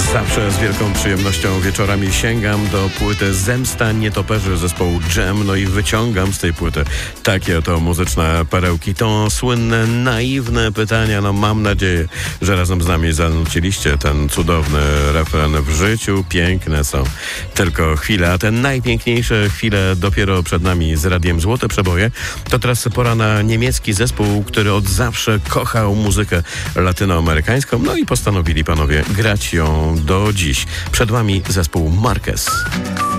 Zawsze z wielką przyjemnością wieczorami sięgam do płyty Zemsta Nietoperzy zespołu Dżem, no i wyciągam z tej płyty takie oto muzyczne perełki. To słynne, naiwne pytania, no mam nadzieję, że razem z nami zanuciliście ten cudowny refren: w życiu piękne są tylko chwile, a te najpiękniejsze chwile dopiero przed nami z Radiem Złote Przeboje. To teraz pora na niemiecki zespół, który od zawsze kochał muzykę latynoamerykańską, no i postanowili panowie grać ją do dziś. Przed wami zespół Marquez.